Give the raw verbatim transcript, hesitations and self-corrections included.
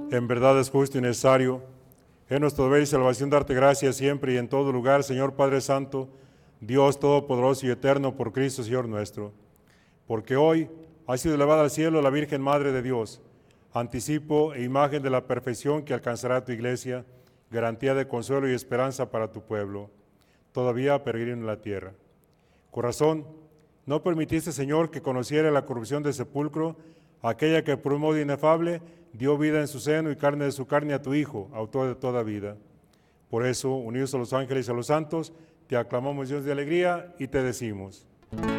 En verdad es justo y necesario, en nuestro deber y salvación, darte gracias siempre y en todo lugar, Señor Padre Santo, Dios Todopoderoso y Eterno, por Cristo, Señor nuestro. Porque hoy ha sido elevada al cielo la Virgen Madre de Dios, anticipo e imagen de la perfección que alcanzará tu iglesia, garantía de consuelo y esperanza para tu pueblo, todavía peregrino en la tierra. Corazón, no permitiste, Señor, que conociera la corrupción del sepulcro, aquella que por un modo inefable dio vida en su seno y carne de su carne a tu Hijo, autor de toda vida. Por eso, unidos a los ángeles y a los santos, te aclamamos, Dios de alegría, y te decimos: